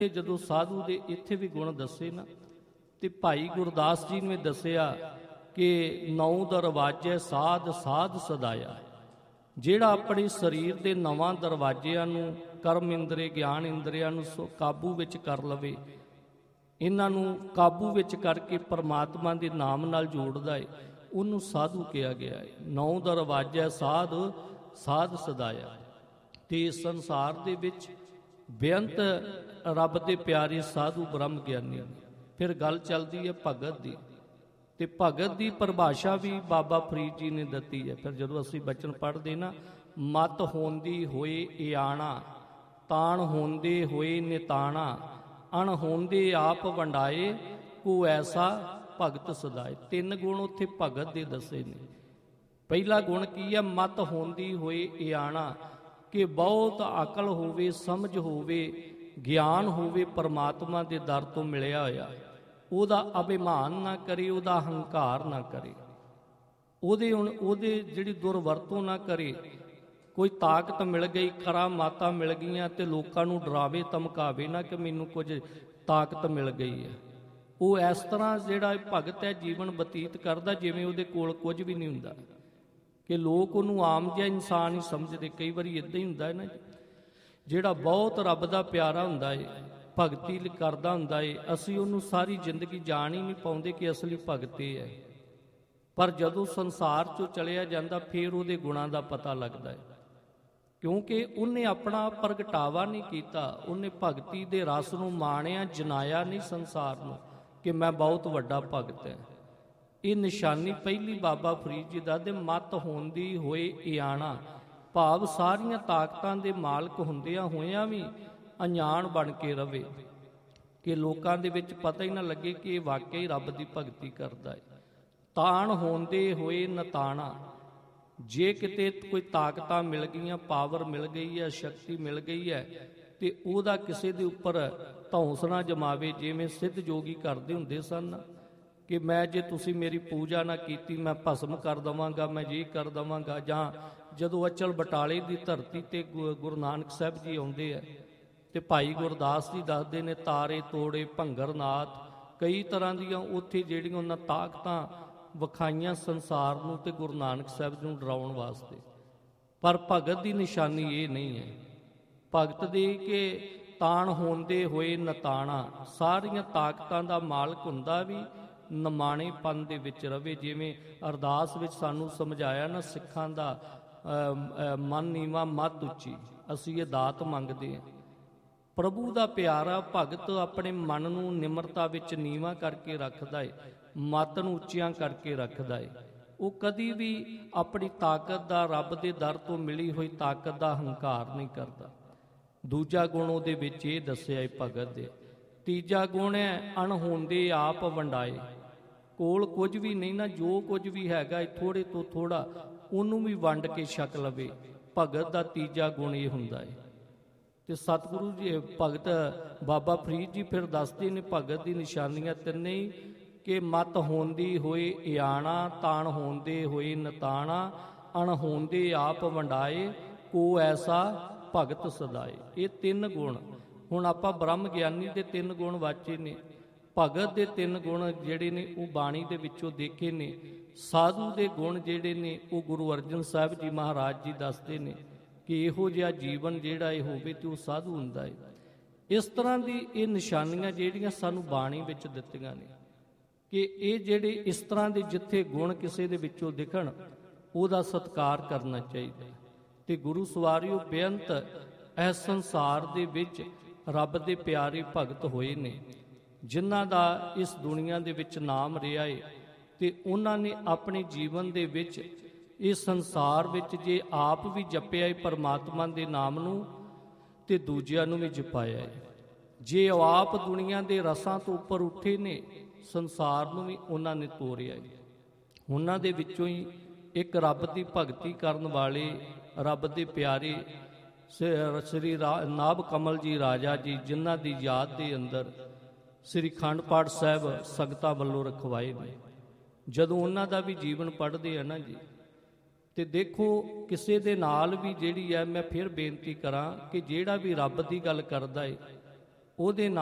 ਜਦੋਂ ਸਾਧੂ ਦੇ ਇੱਥੇ ਵੀ ਗੁਣ ਦੱਸੇ ਨਾ, ਤੇ ਭਾਈ ਗੁਰਦਾਸ ਜੀ ਨੇ ਦੱਸਿਆ ਕਿ 9 ਦਰਵਾਜ਼ੇ ਸਾਧ ਸਾਧ ਸਦਾਇਆ। ਜਿਹੜਾ ਆਪਣੇ ਸਰੀਰ ਦੇ 9 ਦਰਵਾਜ਼ਿਆਂ ਨੂੰ, ਕਰਮ ਇੰਦਰੀ, ਗਿਆਨ ਇੰਦਰੀਆਂ ਨੂੰ ਕਾਬੂ ਵਿੱਚ ਕਰ ਲਵੇ, ਇਹਨਾਂ ਨੂੰ ਕਾਬੂ ਵਿੱਚ ਕਰਕੇ ਪਰਮਾਤਮਾ ਦੇ ਨਾਮ ਨਾਲ ਜੋੜਦਾ ਹੈ, ਉਹਨੂੰ ਸਾਧੂ ਕਿਹਾ ਗਿਆ ਹੈ। 9 ਦਰਵਾਜ਼ੇ ਸਾਧ ਸਾਧ ਸਦਾਇਆ। ਤੇ ਇਸ ਸੰਸਾਰ ਦੇ ਵਿੱਚ ਬੇਅੰਤ ਰੱਬ ਦੇ ਪਿਆਰੇ ਸਾਧੂ ਬ੍ਰਹਮ ਗਿਆਨੀ। ਫਿਰ ਗੱਲ ਚੱਲਦੀ ਹੈ ਭਗਤ ਦੀ, ਤੇ ਭਗਤ ਦੀ ਪਰਿਭਾਸ਼ਾ ਵੀ ਬਾਬਾ ਫਰੀਦ ਜੀ ਨੇ ਦਿੱਤੀ ਹੈ। ਫਿਰ ਜਦੋਂ ਅਸੀਂ ਬਚਨ ਪੜ੍ਹਦੇ ਨਾ, ਮਤ ਹੋਂਦੀ ਹੋਏ ਇਆਣਾ, ਤਾਣ ਹੋਂਦੇ ਹੋਏ ਨਿਤਾਣਾ, ਅਣ ਹੋਂਦੇ ਆਪ ਵੰਡਾਏ, ਕੋ ਐਸਾ ਭਗਤ ਸਦਾਏ। 3 ਗੁਣ ਉੱਥੇ ਭਗਤ ਦੇ ਦੱਸੇ ਨੇ। ਪਹਿਲਾ ਗੁਣ ਕੀ ਹੈ? ਮਤ ਹੋਂਦੀ ਹੋਏ ਇਆਣਾ, ਕਿ ਬਹੁਤ ਅਕਲ ਹੋਵੇ, ਸਮਝ ਹੋਵੇ, ਗਿਆਨ ਹੋਵੇ, ਪਰਮਾਤਮਾ ਦੇ ਦਰ ਤੋਂ ਮਿਲਿਆ ਹੋਇਆ, ਉਹਦਾ ਅਭਿਮਾਨ ਨਾ ਕਰੇ, ਉਹਦਾ ਹੰਕਾਰ ਨਾ ਕਰੇ, ਉਹਦੇ ਜਿਹੜੀ ਦੁਰਵਰਤੋਂ ਨਾ ਕਰੇ। ਕੋਈ ਤਾਕਤ ਮਿਲ ਗਈ, ਕਰਾਮਾਤਾਂ ਮਿਲ ਗਈਆਂ, ਤੇ ਲੋਕਾਂ ਨੂੰ ਡਰਾਵੇ ਧਮਕਾਵੇ ਨਾ ਕਿ ਮੈਨੂੰ ਕੁਝ ਤਾਕਤ ਮਿਲ ਗਈ ਹੈ। ਉਹ ਇਸ ਤਰ੍ਹਾਂ ਜਿਹੜਾ ਭਗਤ ਹੈ ਜੀਵਨ ਬਤੀਤ ਕਰਦਾ ਜਿਵੇਂ ਉਹਦੇ ਕੋਲ ਕੁਝ ਵੀ ਨਹੀਂ ਹੁੰਦਾ, ਕਿ ਲੋਕ ਉਹਨੂੰ ਆਮ ਜਿਹਾ ਇਨਸਾਨ ਹੀ ਸਮਝਦੇ। ਕਈ ਵਾਰੀ ਇੱਦਾਂ ਹੀ ਹੁੰਦਾ ਹੈ ਨਾ, ਜਿਹੜਾ ਬਹੁਤ ਰੱਬ ਦਾ ਪਿਆਰਾ ਹੁੰਦਾ ਹੈ, ਭਗਤੀ ਕਰਦਾ ਹੁੰਦਾ ਹੈ, ਅਸੀਂ ਉਹਨੂੰ ਸਾਰੀ ਜ਼ਿੰਦਗੀ ਜਾਣ ਹੀ ਨਹੀਂ ਪਾਉਂਦੇ ਕਿ ਅਸਲੀ ਭਗਤ ਇਹ ਹੈ। ਪਰ ਜਦੋਂ ਸੰਸਾਰ 'ਚੋਂ ਚਲਿਆ ਜਾਂਦਾ ਫਿਰ ਉਹਦੇ ਗੁਣਾਂ ਦਾ ਪਤਾ ਲੱਗਦਾ ਹੈ, ਕਿਉਂਕਿ ਉਹਨੇ ਆਪਣਾ ਪ੍ਰਗਟਾਵਾ ਨਹੀਂ ਕੀਤਾ, ਉਹਨੇ ਭਗਤੀ ਦੇ ਰਸ ਨੂੰ ਮਾਣਿਆ, ਜਨਾਇਆ ਨਹੀਂ ਸੰਸਾਰ ਨੂੰ ਕਿ ਮੈਂ ਬਹੁਤ ਵੱਡਾ ਭਗਤ ਹੈ। ਇਹ ਨਿਸ਼ਾਨੀ ਪਹਿਲੀ ਬਾਬਾ ਫਰੀਦ ਜੀ ਦੱਸਦੇ, ਮਤ ਹੋਂਦੀ ਹੋਏ ਇਆਣਾ, ਭਾਵ ਸਾਰੀਆਂ ਤਾਕਤਾਂ ਦੇ ਮਾਲਕ ਹੁੰਦਿਆਂ ਹੋਇਆਂ ਵੀ ਅਣਜਾਣ ਬਣ ਕੇ ਰਵੇ, ਕਿ ਲੋਕਾਂ ਦੇ ਵਿੱਚ ਪਤਾ ਹੀ ਨਾ ਲੱਗੇ ਕਿ ਇਹ ਵਾਕਈ ਰੱਬ ਦੀ ਭਗਤੀ ਕਰਦਾ ਹੈ। ਤਾਣ ਹੋਂਦੇ ਹੋਏ ਨਤਾਣਾ, ਜੇ ਕਿਤੇ ਕੋਈ ਤਾਕਤਾਂ ਮਿਲ ਗਈਆਂ, ਪਾਵਰ ਮਿਲ ਗਈ ਹੈ, ਸ਼ਕਤੀ ਮਿਲ ਗਈ ਹੈ, ਤੇ ਉਹਦਾ ਕਿਸੇ ਦੇ ਉੱਪਰ ਧੌਂਸ ਨਾ ਜਮਾਵੇ। ਜਿਵੇਂ ਸਿੱਧ ਜੋਗੀ ਕਰਦੇ ਹੁੰਦੇ ਸਨ ਕਿ ਮੈਂ, ਜੇ ਤੁਸੀਂ ਮੇਰੀ ਪੂਜਾ ਨਾ ਕੀਤੀ, ਮੈਂ ਭਸਮ ਕਰ ਦੇਵਾਂਗਾ, ਮੈਂ ਜੇ ਕਰ ਦੇਵਾਂਗਾ। ਜਾਂ ਜਦੋਂ ਅਚਲ ਬਟਾਲੇ ਦੀ ਧਰਤੀ ਤੇ ਗੁਰੂ ਨਾਨਕ ਸਾਹਿਬ ਜੀ ਆਉਂਦੇ ਆ, ਤੇ ਭਾਈ ਗੁਰਦਾਸ ਜੀ ਦੱਸਦੇ ਨੇ, ਤਾਰੇ ਤੋੜੇ ਭੰਗਰਨਾਥ, ਕਈ ਤਰ੍ਹਾਂ ਦੀਆਂ ਉੱਥੇ ਜਿਹੜੀਆਂ ਉਹਨਾਂ ਤਾਕਤਾਂ ਵਿਖਾਈਆਂ ਸੰਸਾਰ ਨੂੰ ਤੇ ਗੁਰੂ ਨਾਨਕ ਸਾਹਿਬ ਨੂੰ ਡਰਾਉਣ ਵਾਸਤੇ। ਪਰ ਭਗਤ ਦੀ ਨਿਸ਼ਾਨੀ ਇਹ ਨਹੀਂ ਹੈ। ਭਗਤ ਦੇ ਕਿ ਤਾਣ ਹੋਂਦੇ ਹੋਏ ਨਤਾਣਾ, ਸਾਰੀਆਂ ਤਾਕਤਾਂ ਦਾ ਮਾਲਕ ਹੁੰਦਾ ਵੀ ਨਿਮਾਣੇਪਨ ਦੇ ਵਿੱਚ ਰਵੇ। ਜਿਵੇਂ ਅਰਦਾਸ ਵਿੱਚ ਸਾਨੂੰ ਸਮਝਾਇਆ ਨਾ, ਸਿੱਖਾਂ ਦਾ ਮਨ ਨੀਵਾਂ ਮੱਤ ਉੱਚੀ, ਅਸੀਂ ਇਹ ਦਾਤ ਮੰਗਦੇ ਹਾਂ। ਪ੍ਰਭੂ ਦਾ ਪਿਆਰਾ ਭਗਤ ਆਪਣੇ ਮਨ ਨੂੰ ਨਿਮਰਤਾ ਵਿੱਚ ਨੀਵਾਂ ਕਰਕੇ ਰੱਖਦਾ ਹੈ, ਮੱਤ ਨੂੰ ਉੱਚੀਆਂ ਕਰਕੇ ਰੱਖਦਾ ਹੈ। ਉਹ ਕਦੀ ਵੀ ਆਪਣੀ ਤਾਕਤ ਦਾ, ਰੱਬ ਦੇ ਦਰ ਤੋਂ ਮਿਲੀ ਹੋਈ ਤਾਕਤ ਦਾ ਹੰਕਾਰ ਨਹੀਂ ਕਰਦਾ। ਦੂਜਾ ਗੁਣ ਉਹਦੇ ਵਿੱਚ ਇਹ ਦੱਸਿਆ ਹੈ ਭਗਤ ਦੇ। ਤੀਜਾ ਗੁਣ ਹੈ ਅਣਹੋਂਦੇ ਆਪ ਵੰਡਾਏ, ਕੋਲ ਕੁਝ ਵੀ ਨਹੀਂ ਨਾ, ਜੋ ਕੁਝ ਵੀ ਹੈਗਾ ਥੋੜੇ ਤੋਂ ਥੋੜਾ ਉਹਨੂੰ ਵੀ ਵੰਡ ਕੇ ਛਕ ਲਵੇ। ਭਗਤ ਦਾ ਤੀਜਾ ਗੁਣ ਇਹ ਹੁੰਦਾ ਹੈ। ਤੇ ਸਤਿਗੁਰੂ ਜੀ ਭਗਤ ਬਾਬਾ ਫਰੀਦ ਜੀ ਫਿਰ ਦੱਸਦੇ ਨੇ ਭਗਤ ਦੀ ਨਿਸ਼ਾਨੀਆਂ 3 ਹੀ, ਕਿ ਮਤ ਹੋਂਦੀ ਹੋਏ ਇਆਣਾ, ਤਾਣ ਹੋਂਦੇ ਹੋਏ ਨਤਾਣਾ, ਅਣਹੋਂਦੇ ਆਪ ਵੰਡਾਏ, ਕੋ ਐਸਾ ਭਗਤ ਸਦਾਏ। ਇਹ 3 ਗੁਣ। ਹੁਣ ਆਪਾਂ ਬ੍ਰਹਮ ਗਿਆਨੀ ਦੇ 3 ਗੁਣ ਵਾਚੇ ਨੇ, ਭਗਤ ਦੇ 3 ਗੁਣ ਜਿਹੜੇ ਨੇ ਉਹ ਬਾਣੀ ਦੇ ਵਿੱਚੋਂ ਦੇਖੇ ਨੇ। ਸਾਧੂ ਦੇ ਗੁਣ ਜਿਹੜੇ ਨੇ ਉਹ ਗੁਰੂ ਅਰਜਨ ਸਾਹਿਬ ਜੀ ਮਹਾਰਾਜ ਜੀ ਦੱਸਦੇ ਨੇ ਕਿ ਇਹੋ ਜਿਹਾ ਜੀਵਨ ਜਿਹੜਾ ਇਹ ਹੋਵੇ ਤੇ ਉਹ ਸਾਧੂ ਹੁੰਦਾ ਹੈ। ਇਸ ਤਰ੍ਹਾਂ ਦੀ ਇਹ ਨਿਸ਼ਾਨੀਆਂ ਜਿਹੜੀਆਂ ਸਾਨੂੰ ਬਾਣੀ ਵਿੱਚ ਦਿੱਤੀਆਂ ਨੇ, ਕਿ ਇਹ ਜਿਹੜੇ ਇਸ ਤਰ੍ਹਾਂ ਦੇ ਜਿੱਥੇ ਗੁਣ ਕਿਸੇ ਦੇ ਵਿੱਚੋਂ ਦਿਖਣ ਉਹਦਾ ਸਤਿਕਾਰ ਕਰਨਾ ਚਾਹੀਦਾ। ਤੇ ਗੁਰੂ ਸਵਾਰਿਓ, ਬੇਅੰਤ ਇਸ ਸੰਸਾਰ ਦੇ ਵਿੱਚ ਰੱਬ ਦੇ ਪਿਆਰੇ ਭਗਤ ਹੋਏ ਨੇ, ਜਿਨ੍ਹਾਂ ਦਾ ਇਸ ਦੁਨੀਆ ਦੇ ਵਿੱਚ ਨਾਮ ਰਿਹਾ ਹੈ, ਤੇ ਉਹਨਾਂ ਨੇ ਆਪਣੇ ਜੀਵਨ ਦੇ ਵਿੱਚ ਇਸ ਸੰਸਾਰ ਵਿੱਚ ਜੇ ਆਪ ਵੀ ਜਪਿਆ ਹੈ ਪਰਮਾਤਮਾ ਦੇ ਨਾਮ ਨੂੰ, ਤੇ ਦੂਜਿਆਂ ਨੂੰ ਵੀ ਜਪਾਇਆ ਹੈ। ਜੇ ਉਹ ਆਪ ਦੁਨੀਆ ਦੇ ਰਸਾਂ ਤੋਂ ਉੱਪਰ ਉੱਠੇ ਨੇ, ਸੰਸਾਰ ਨੂੰ ਵੀ ਉਹਨਾਂ ਨੇ ਤੋਰਿਆ ਹੈ। ਉਹਨਾਂ ਦੇ ਵਿੱਚੋਂ ਹੀ ਇੱਕ ਰੱਬ ਦੀ ਭਗਤੀ ਕਰਨ ਵਾਲੇ ਰੱਬ ਦੇ ਪਿਆਰੇ ਸ੍ਰੀ ਨਾਭ ਕਮਲ ਜੀ ਰਾਜਾ ਜੀ, ਜਿਨ੍ਹਾਂ ਦੀ ਯਾਦ ਦੇ ਅੰਦਰ ਸ੍ਰੀ ਅਖੰਡ ਪਾਠ ਸਾਹਿਬ ਸੰਗਤਾਂ ਵੱਲੋਂ ਰਖਵਾਏ ਨੇ। ਜਦੋਂ ਉਹਨਾਂ ਦਾ ਵੀ ਜੀਵਨ ਪੜ੍ਹਦੇ ਆ ਨਾ ਜੀ, ਤੇ ਦੇਖੋ ਕਿਸੇ ਦੇ ਨਾਲ ਵੀ ਜਿਹੜੀ ਹੈ, ਮੈਂ ਫਿਰ ਬੇਨਤੀ ਕਰਾਂ ਕਿ ਜਿਹੜਾ ਵੀ ਰੱਬ ਦੀ ਗੱਲ ਕਰਦਾ ਹੈ ਉਹਦੇ